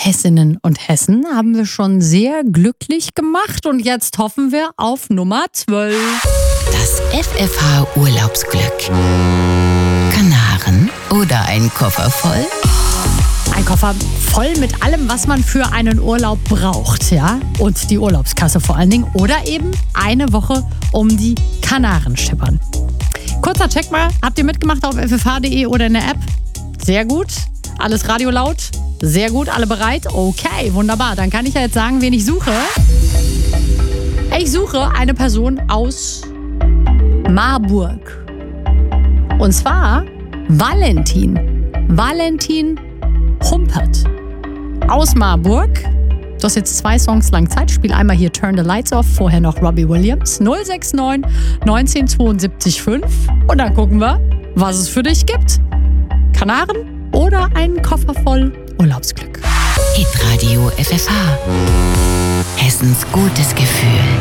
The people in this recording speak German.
Hessinnen und Hessen haben wir schon sehr glücklich gemacht und jetzt hoffen wir auf Nummer 12. Das FFH-Urlaubsglück. Kanaren oder ein Koffer voll? Ein Koffer voll mit allem, was man für einen Urlaub braucht, ja? Und die Urlaubskasse vor allen Dingen. Oder eben eine Woche um die Kanaren schippern. Kurzer Check mal, habt ihr mitgemacht auf ffh.de oder in der App? Sehr gut. Alles Radio laut? Sehr gut. Alle bereit? Okay, wunderbar. Dann kann ich ja jetzt sagen, wen ich suche. Ich suche eine Person aus Marburg. Und zwar Valentin. Valentin Humpert. Aus Marburg. Du hast jetzt 2 Songs lang Zeit. Spiel einmal hier Turn the Lights Off, vorher noch Robbie Williams. 069 1972 5. Und dann gucken wir, was es für dich gibt. Kanaren oder einen Koffer voll Urlaubsglück. Hitradio FFH. Hessens gutes Gefühl.